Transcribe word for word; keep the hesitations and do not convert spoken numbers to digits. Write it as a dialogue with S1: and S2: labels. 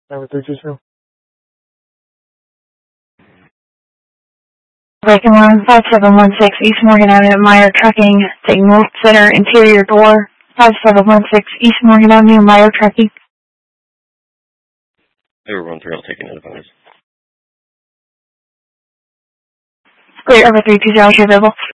S1: Number three two zero.
S2: Breaking one five seven one six East Morgan Avenue, Meyer Trucking, taking North Center, interior door, five seven one six East Morgan Avenue, Meyer Trucking.
S3: zero one three, I'll take an advice.
S2: Clear over three two zero, you're available.